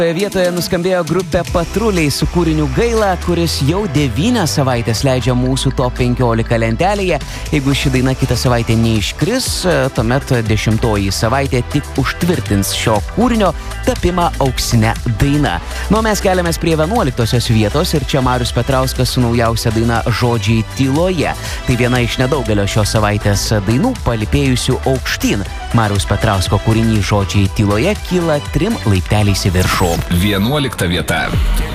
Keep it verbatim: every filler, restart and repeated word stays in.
Vietoje nuskambėjo grupė Patruliai su kūriniu Gaila, kuris jau devynias savaitės leidžia mūsų top penkiolika lentelėje. Jeigu ši daina kitą savaitę neiškris, tuomet dešimtoji savaitė tik užtvirtins šio kūrinio tapimą auksinę dainą. Nu, mes keliamės prie vienuoliktosios vietos ir čia Marius Petrauskas su naujausia daina Žodžiai tyloje. Tai viena iš nedaugelio šios savaitės dainų palipėjusių aukštyn. Mariaus Petrausko kūrinys Žodžiai tyloje kyla trim laipteliais į viršų. Vienuolikta vieta.